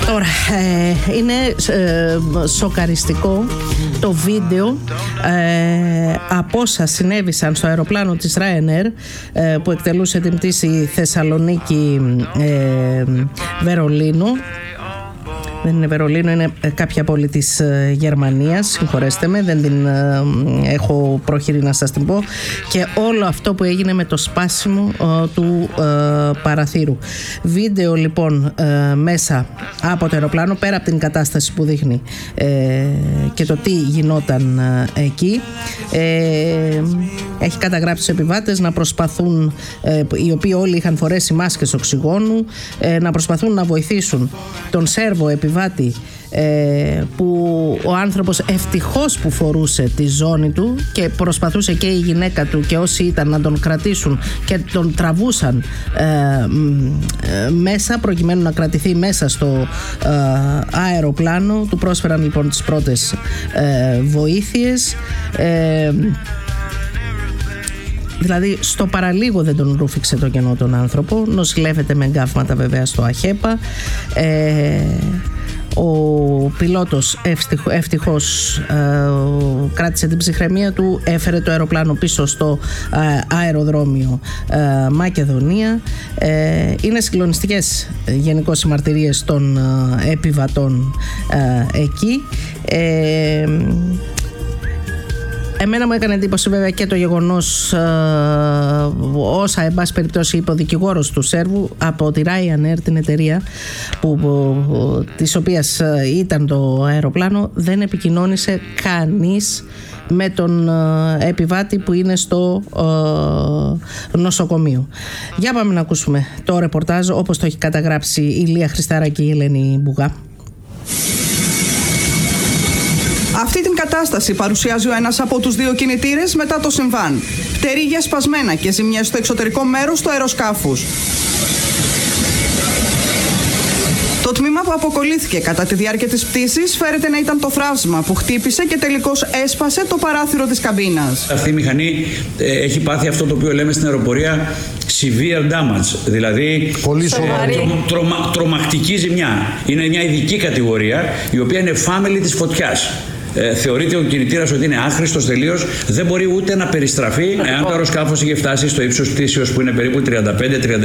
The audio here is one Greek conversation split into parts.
Τώρα, είναι σοκαριστικό το βίντεο από όσα συνέβησαν στο αεροπλάνο της Ryanair που εκτελούσε την πτήση Θεσσαλονίκη-Βερολίνο. Δεν είναι Βερολίνο, είναι κάποια πόλη της Γερμανίας. Συγχωρέστε με, δεν την έχω πρόχειρη να σας την πω. Και όλο αυτό που έγινε με το σπάσιμο του παραθύρου. Βίντεο λοιπόν μέσα από το αεροπλάνο, πέρα από την κατάσταση που δείχνει και το τι γινόταν εκεί. Έχει καταγράψει τους επιβάτες να προσπαθούν, οι οποίοι όλοι είχαν φορέσει μάσκες οξυγόνου, να προσπαθούν να βοηθήσουν τον Σέρβο επιβάτη, που ο άνθρωπος ευτυχώς που φορούσε τη ζώνη του και προσπαθούσε και η γυναίκα του και όσοι ήταν να τον κρατήσουν και τον τραβούσαν μέσα προκειμένου να κρατηθεί μέσα στο αεροπλάνο. Του πρόσφεραν λοιπόν τις πρώτες βοήθειες. Δηλαδή στο παραλίγο δεν τον ρούφηξε το κενό τον άνθρωπο. Νοσηλεύεται με εγκάβματα βέβαια στο ΑΧΕΠΑ. Ο πιλότος ευτυχώς κράτησε την ψυχραιμία του, έφερε το αεροπλάνο πίσω στο αεροδρόμιο Μακεδονία. Είναι συγκλονιστικές γενικώς οι μαρτυρίες των επιβατών εκεί. Εμένα μου έκανε εντύπωση βέβαια και το γεγονός όσα εν πάση περιπτώσει είπε ο δικηγόρος του Σέρβου από τη Ryanair, την εταιρεία της οποίας ήταν το αεροπλάνο. Δεν επικοινώνησε κανείς με τον επιβάτη που είναι στο νοσοκομείο. Για πάμε να ακούσουμε το ρεπορτάζ όπως το έχει καταγράψει η Λία Χριστάρα και η Ελένη Μπουγά. Αυτή την κατάσταση παρουσιάζει ο ένας από τους δύο κινητήρες μετά το συμβάν. Πτερίγια σπασμένα και ζημιές στο εξωτερικό μέρος του αεροσκάφους. Το τμήμα που αποκολλήθηκε κατά τη διάρκεια της πτήσης φέρεται να ήταν το θράψμα που χτύπησε και τελικώς έσπασε το παράθυρο της καμπίνας. Αυτή η μηχανή έχει πάθει αυτό το οποίο λέμε στην αεροπορία severe damage, δηλαδή τρομακτική ζημιά. Είναι μια ειδική κατηγορία η οποία είναι family της φωτιάς. Θεωρείται ο κινητήρας ότι είναι άχρηστος τελείως, δεν μπορεί ούτε να περιστραφεί. Εάν το αεροσκάφος είχε φτάσει στο ύψος πτήσεως που είναι περίπου 35, 37, 39.000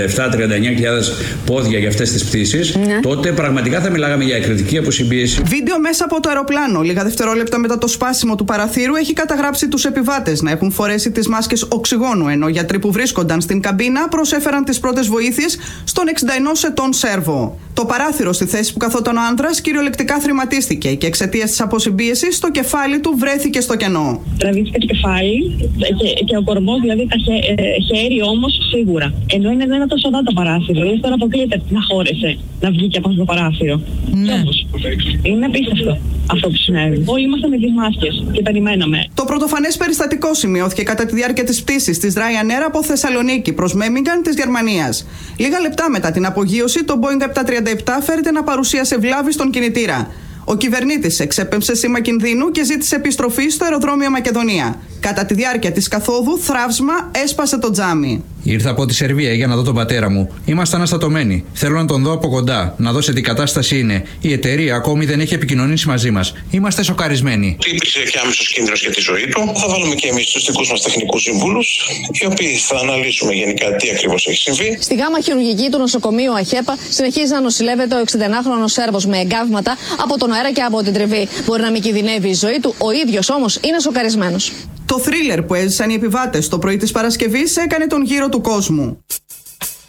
πόδια για αυτές τις πτήσεις, τότε πραγματικά θα μιλάγαμε για εκρηκτική αποσυμπίεση. Βίντεο μέσα από το αεροπλάνο, λίγα δευτερόλεπτα μετά το σπάσιμο του παραθύρου, έχει καταγράψει τους επιβάτες να έχουν φορέσει τις μάσκες οξυγόνου, ενώ οι γιατροί που βρίσκονταν στην καμπίνα προσέφεραν τις πρώτες βοήθειες στον 61 ετών Σέρβο. Το παράθυρο στη θέση που καθόταν ο άνδρας κυριολεκτικά θρηματίστηκε και εξαιτίας της αποσυμπίεσης το κεφάλι του βρέθηκε στο κενό. Τραβήθηκε το κεφάλι και ο κορμός, δηλαδή χέρι όμως σίγουρα. Ενώ είναι ένα τόσο δάτο παράθυρο, δηλαδή τώρα αποκλείεται να χώρεσε να βγει και από αυτό το παράθυρο. Ναι. Όμως, είναι απίστευτο αυτό που συνέβη. Όλοι ήμασταν με τις μάσκες και περιμέναμε. Το πρωτοφανές περιστατικό σημειώθηκε κατά τη διάρκεια της πτήσης της Ryanair από Θεσσαλονίκη προς Μέμιγαν της Γερμανίας. Λίγα λεπτά μετά την απογείωση, το Boeing 737 φέρεται να παρουσίασε βλάβη στον κινητήρα. Ο κυβερνήτης εξέπεμψε σήμα κινδύνου και ζήτησε επιστροφή στο αεροδρόμιο Μακεδονία. Κατά τη διάρκεια της καθόδου, θράψμα έσπασε το τζάμι. Ήρθα από τη Σερβία για να δω τον πατέρα μου. Είμαστε αναστατωμένοι. Θέλω να τον δω από κοντά, να δω σε τι κατάσταση είναι. Η εταιρεία ακόμη δεν έχει επικοινωνήσει μαζί μας. Είμαστε σοκαρισμένοι. Υπήρξε και άμεσος κίνδυνος για τη ζωή του. Θα βάλουμε και εμείς τους δικούς μας τεχνικούς συμβούλους, οι οποίοι θα αναλύσουμε γενικά τι ακριβώς έχει συμβεί. Στη γάμα χειρουργική του νοσοκομείου ΑΧΕΠΑ συνεχίζει να νοσηλεύεται ο 69χρονος Σέρβος με εγκάβματα από τον αέρα και από την τριβή. Μπορεί να μην κινδυνεύει η ζωή του, ο ίδιος όμως είναι σοκαρισμένος. Το θρίλερ που έζησαν οι επιβάτες το πρωί της Παρασκευής έκανε τον γύρο του κόσμου.